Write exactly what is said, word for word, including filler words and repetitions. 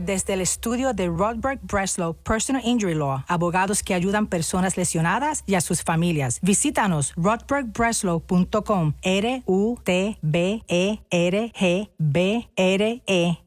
desde el estudio de Rodberg Breslow Personal Injury Law, abogados que ayudan personas lesionadas y a sus familias. Visítanos rodberg breslow punto com, R U T B E R G B R E